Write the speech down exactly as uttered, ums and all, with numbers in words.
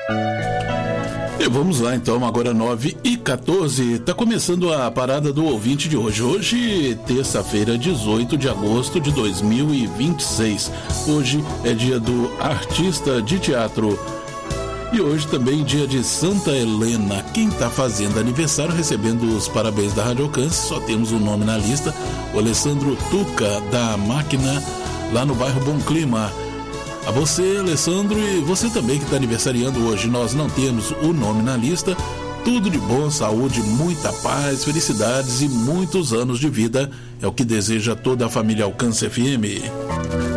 E vamos lá então, agora nove e quatorze, tá começando a parada do ouvinte de hoje. Hoje, terça-feira, dezoito de agosto de dois mil e vinte e seis. Hoje é dia do artista de teatro. E hoje também dia de Santa Helena. Quem tá fazendo aniversário, recebendo os parabéns da Rádio Alcance, só temos um nome na lista, o Alessandro Tuca, da Máquina, lá no bairro Bom Clima. A você, Alessandro, e você também que está aniversariando hoje. Nós não temos o nome na lista. Tudo de bom, saúde, muita paz, felicidades e muitos anos de vida. É o que deseja toda a família Alcance F M.